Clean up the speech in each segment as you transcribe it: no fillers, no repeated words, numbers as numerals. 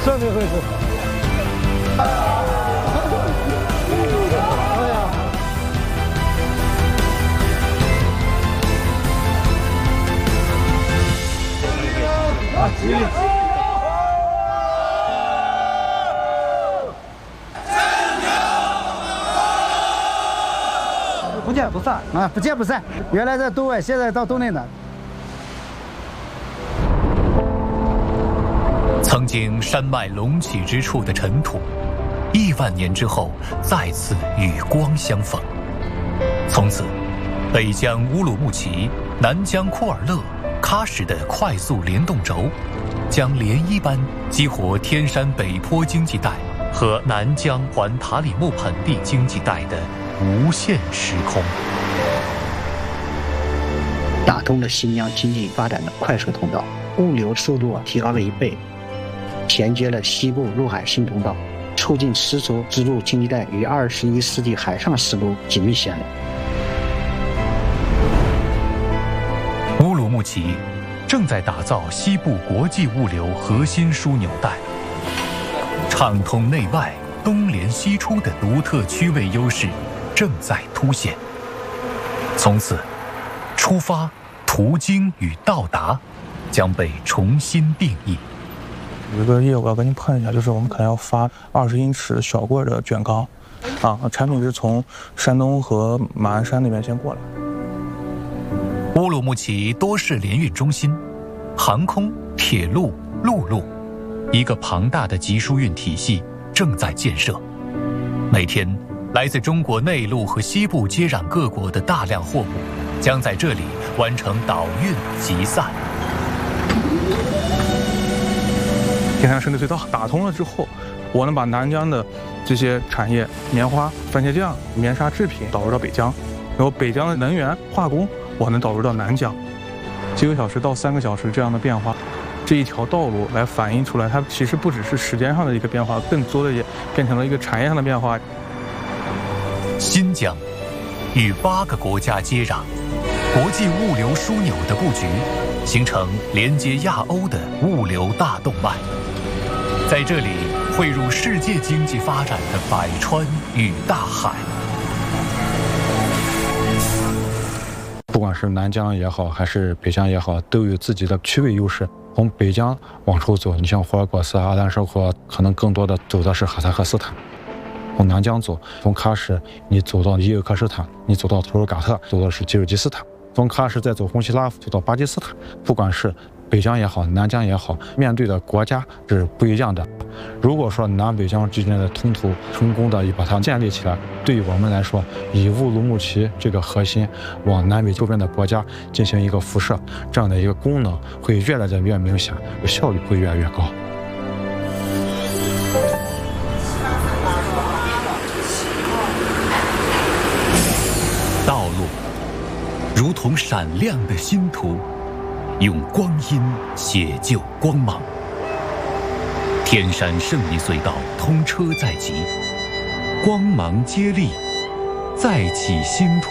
这没回事。 不见不散啊！不见不散。原来在东外，现在到东内南。 曾经山脉隆起之处的尘土，亿万年之后再次与光相逢。从此，北疆乌鲁木齐、南疆库尔勒、喀什的快速联动轴，将涟漪般激活天山北坡经济带和南疆环塔里木盆地经济带的无限时空， 打通了新疆经济发展的快速通道，物流速度提高了1倍，衔接了西部陆海新通道，促进丝绸之路经济带与21世纪海上丝路紧密相连。 乌鲁木齐正在打造西部国际物流核心枢纽带，畅通内外、东连西出的独特区位优势正在凸显。从此，出发、途经与到达将被重新定义。 有一个业务要跟您碰一下，就是我们可能要发20英尺小棍的卷钢，产品是从山东和马鞍山那边先过来。 乌鲁木齐多式联运中心，航空、铁路、陆路，一个庞大的集疏运体系正在建设。每天，来自中国内陆和西部接壤各国的大量货物，将在这里完成岛运集散。 天山深度隧道打通了之后，我能把南疆的这些产业，棉花、番茄酱、棉纱制品导入到北疆，然后北疆的能源、化工，我能导入到南疆。几个小时到3个小时这样的变化，这一条道路来反映出来，它其实不只是时间上的一个变化，更多的也变成了一个产业上的变化。 新疆与8个国家接壤，国际物流枢纽的布局，形成连接亚欧的物流大动脉。在这里汇入世界经济发展的百川与大海。 不管是南疆也好，还是北疆也好，都有自己的区位优势。从北疆往出走，你像霍尔果斯、阿兰收获，可能更多的走的是哈萨克斯坦；从南疆走，从喀什你走到伊尔克什坦，你走到图尔嘎特，走的是吉尔吉斯坦；从喀什再走红旗拉夫，走到巴基斯坦。不管是北疆也好，南疆也好，面对的国家是不一样的。如果说南北疆之间的通途成功的把它建立起来，对于我们来说，以乌鲁木齐这个核心往南北周边的国家进行一个辐射，这样的一个功能会越来越明显，效率会越来越高。 道路如同闪亮的星图，用光阴写就光芒。天山圣尼隧道通车在即，光芒接力，再起星途。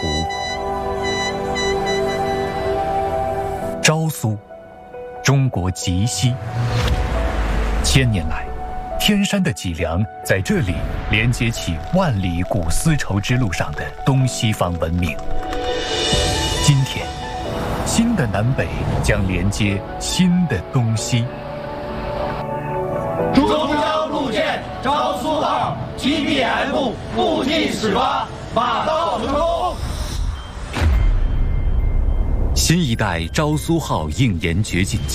昭苏，中国极西。1000年来，天山的脊梁在这里连接起万里古丝绸之路上的东西方文明。今天，新的南北将连接新的东西。 中央路线昭苏号 TBM 附近始发，马到成功。 新一代昭苏号应研掘进